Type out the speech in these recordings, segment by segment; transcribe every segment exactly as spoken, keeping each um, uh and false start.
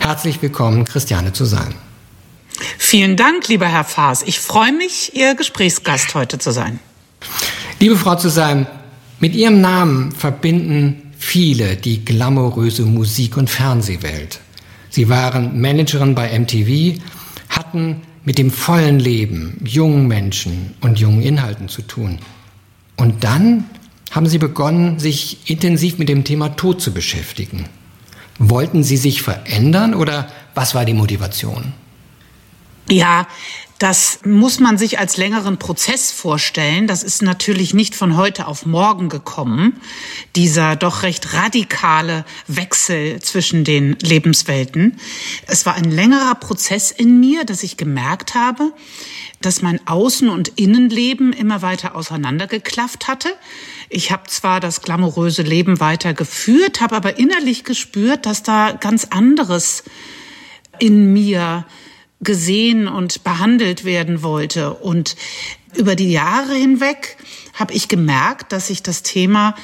Herzlich willkommen, Christiane zu sein. Vielen Dank, lieber Herr Faas. Ich freue mich, Ihr Gesprächsgast heute zu sein. Liebe Frau zu sein, mit Ihrem Namen verbinden viele die glamouröse Musik- und Fernsehwelt. Sie waren Managerin bei M T V, hatten mit dem vollen Leben, jungen Menschen und jungen Inhalten zu tun. Und dann haben Sie begonnen, sich intensiv mit dem Thema Tod zu beschäftigen. Wollten Sie sich verändern oder was war die Motivation? Ja, das muss man sich als längeren Prozess vorstellen. Das ist natürlich nicht von heute auf morgen gekommen, dieser doch recht radikale Wechsel zwischen den Lebenswelten. Es war ein längerer Prozess in mir, dass ich gemerkt habe, dass mein Außen- und Innenleben immer weiter auseinandergeklafft hatte. Ich habe zwar das glamouröse Leben weitergeführt, habe aber innerlich gespürt, dass da ganz anderes in mir gesehen und behandelt werden wollte. Und über die Jahre hinweg habe ich gemerkt, dass sich das Thema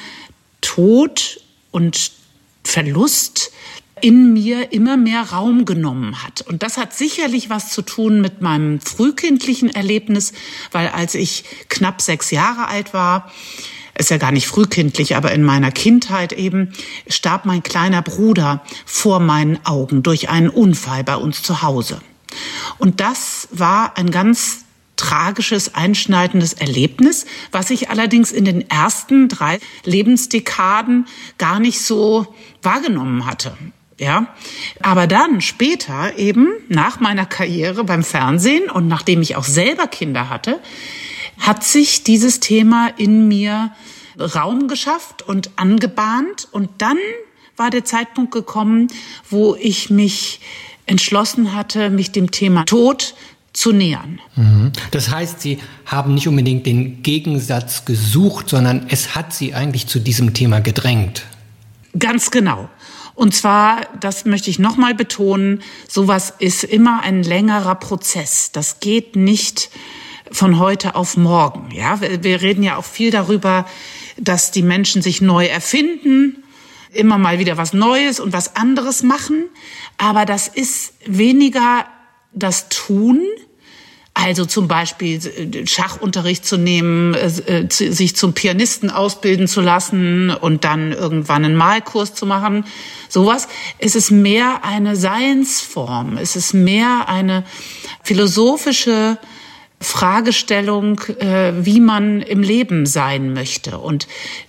Tod und Verlust in mir immer mehr Raum genommen hat. Und das hat sicherlich was zu tun mit meinem frühkindlichen Erlebnis, weil als ich knapp sechs Jahre alt war, ist ja gar nicht frühkindlich, aber in meiner Kindheit eben, starb mein kleiner Bruder vor meinen Augen durch einen Unfall bei uns zu Hause. Und das war ein ganz tragisches, einschneidendes Erlebnis, was ich allerdings in den ersten drei Lebensdekaden gar nicht so wahrgenommen hatte. Ja, aber dann später eben nach meiner Karriere beim Fernsehen und nachdem ich auch selber Kinder hatte, hat sich dieses Thema in mir Raum geschafft und angebahnt. Und dann war der Zeitpunkt gekommen, wo ich mich entschlossen hatte, mich dem Thema Tod zu nähern. Das heißt, Sie haben nicht unbedingt den Gegensatz gesucht, sondern es hat Sie eigentlich zu diesem Thema gedrängt. Ganz genau. Und zwar, das möchte ich nochmal betonen, sowas ist immer ein längerer Prozess. Das geht nicht von heute auf morgen. Ja, wir reden ja auch viel darüber, dass die Menschen sich neu erfinden, immer mal wieder was Neues und was anderes machen. Aber das ist weniger das Tun, also zum Beispiel Schachunterricht zu nehmen, sich zum Pianisten ausbilden zu lassen und dann irgendwann einen Malkurs zu machen. Sowas. Es ist mehr eine Seinsform. Es ist mehr eine philosophische Fragestellung, wie man im Leben sein möchte. Und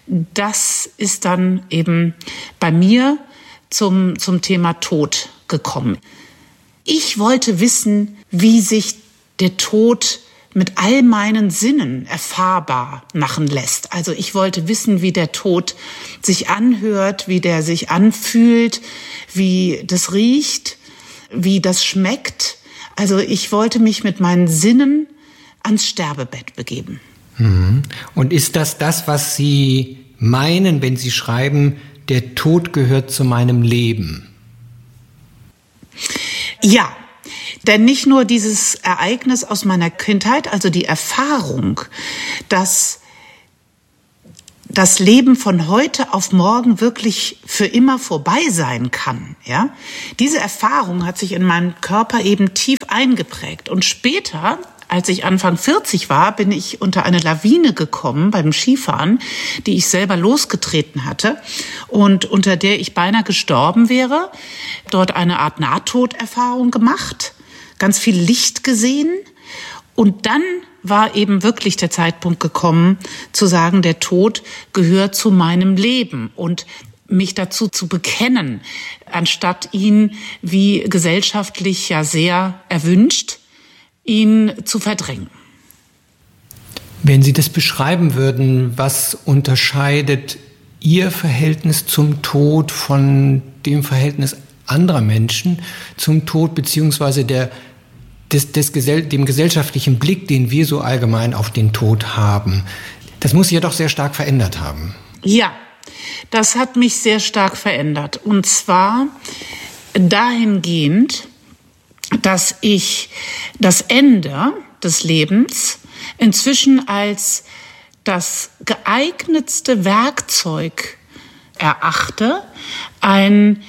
das ist dann eben bei mir zum, zum Thema Tod gekommen. Ich wollte wissen, wie sich der Tod mit all meinen Sinnen erfahrbar machen lässt. Also ich wollte wissen, wie der Tod sich anhört, wie der sich anfühlt, wie das riecht, wie das schmeckt. Also ich wollte mich mit meinen Sinnen ans Sterbebett begeben. Und ist das das, was Sie meinen, wenn Sie schreiben, der Tod gehört zu meinem Leben? Ja, denn nicht nur dieses Ereignis aus meiner Kindheit, also die Erfahrung, dass das Leben von heute auf morgen wirklich für immer vorbei sein kann, ja? Diese Erfahrung hat sich in meinem Körper eben tief eingeprägt. Und später, als ich Anfang vierzig war, bin ich unter eine Lawine gekommen beim Skifahren, die ich selber losgetreten hatte und unter der ich beinahe gestorben wäre. Dort eine Art Nahtoderfahrung gemacht, ganz viel Licht gesehen. Und dann war eben wirklich der Zeitpunkt gekommen, zu sagen, der Tod gehört zu meinem Leben und mich dazu zu bekennen, anstatt ihn, wie gesellschaftlich ja sehr erwünscht, ihn zu verdrängen. Wenn Sie das beschreiben würden, was unterscheidet Ihr Verhältnis zum Tod von dem Verhältnis anderer Menschen zum Tod, beziehungsweise der, des, des, dem gesellschaftlichen Blick, den wir so allgemein auf den Tod haben? Das muss sich ja doch sehr stark verändert haben. Ja, das hat mich sehr stark verändert. Und zwar dahingehend, dass ich das Ende des Lebens inzwischen als das geeignetste Werkzeug erachte, ein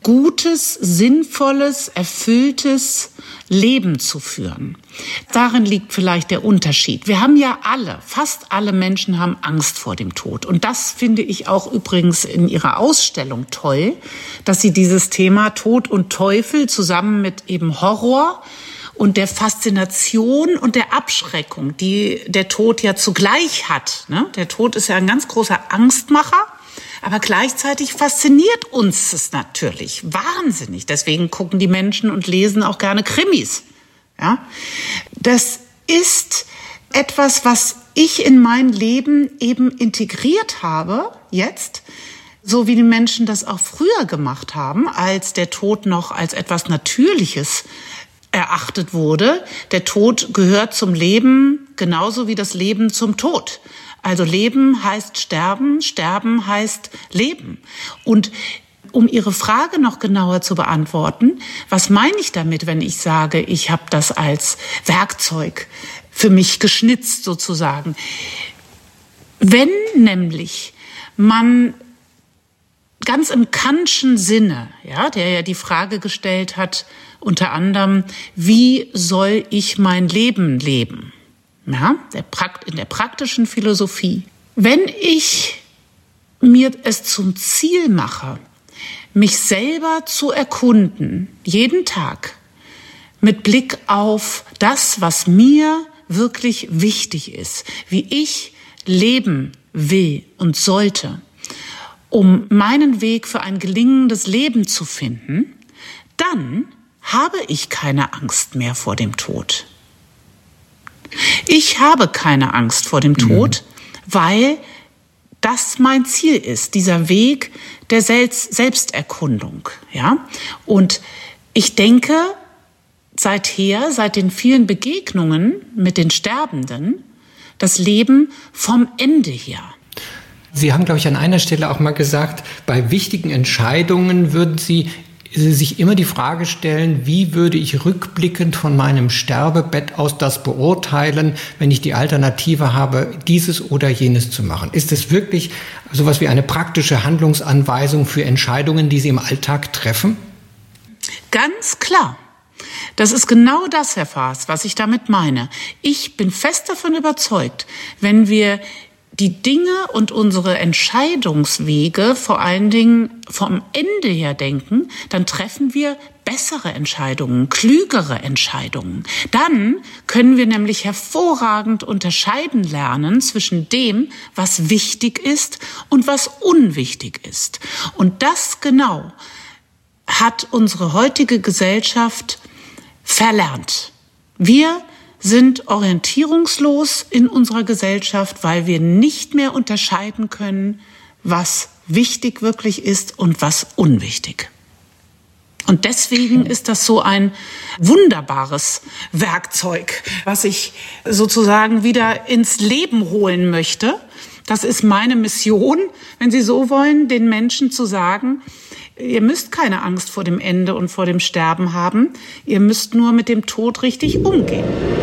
gutes, sinnvolles, erfülltes Leben zu führen. Darin liegt vielleicht der Unterschied. Wir haben ja alle, fast alle Menschen haben Angst vor dem Tod. Und das finde ich auch übrigens in Ihrer Ausstellung toll, dass Sie dieses Thema Tod und Teufel zusammen mit eben Horror und der Faszination und der Abschreckung, die der Tod ja zugleich hat. Ne? Der Tod ist ja ein ganz großer Angstmacher. Aber gleichzeitig fasziniert uns es natürlich wahnsinnig. Deswegen gucken die Menschen und lesen auch gerne Krimis. Ja? Das ist etwas, was ich in mein Leben eben integriert habe, jetzt, so wie die Menschen das auch früher gemacht haben, als der Tod noch als etwas Natürliches erachtet wurde. Der Tod gehört zum Leben genauso wie das Leben zum Tod. Also Leben heißt Sterben, Sterben heißt Leben. Und um Ihre Frage noch genauer zu beantworten, was meine ich damit, wenn ich sage, ich habe das als Werkzeug für mich geschnitzt sozusagen? Wenn nämlich man ganz im Kantschen Sinne, ja, der ja die Frage gestellt hat, unter anderem, wie soll ich mein Leben leben? Ja, der Prakt- in der praktischen Philosophie. Wenn ich mir es zum Ziel mache, mich selber zu erkunden, jeden Tag, mit Blick auf das, was mir wirklich wichtig ist, wie ich leben will und sollte, um meinen Weg für ein gelingendes Leben zu finden, dann habe ich keine Angst mehr vor dem Tod. Ich habe keine Angst vor dem Tod, mhm. weil das mein Ziel ist, dieser Weg der Selbsterkundung. Ja? Und ich denke, seither, seit den vielen Begegnungen mit den Sterbenden, das Leben vom Ende her. Sie haben, glaube ich, an einer Stelle auch mal gesagt, bei wichtigen Entscheidungen würden Sie sich immer die Frage stellen, wie würde ich rückblickend von meinem Sterbebett aus das beurteilen, wenn ich die Alternative habe, dieses oder jenes zu machen. Ist es wirklich sowas wie eine praktische Handlungsanweisung für Entscheidungen, die Sie im Alltag treffen? Ganz klar. Das ist genau das, Herr Faas, was ich damit meine. Ich bin fest davon überzeugt, wenn wir die Dinge und unsere Entscheidungswege vor allen Dingen vom Ende her denken, dann treffen wir bessere Entscheidungen, klügere Entscheidungen. Dann können wir nämlich hervorragend unterscheiden lernen zwischen dem, was wichtig ist und was unwichtig ist. Und das genau hat unsere heutige Gesellschaft verlernt. Wir sind orientierungslos in unserer Gesellschaft, weil wir nicht mehr unterscheiden können, was wichtig wirklich ist und was unwichtig. Und deswegen ist das so ein wunderbares Werkzeug, was ich sozusagen wieder ins Leben holen möchte. Das ist meine Mission, wenn Sie so wollen, den Menschen zu sagen, ihr müsst keine Angst vor dem Ende und vor dem Sterben haben, ihr müsst nur mit dem Tod richtig umgehen.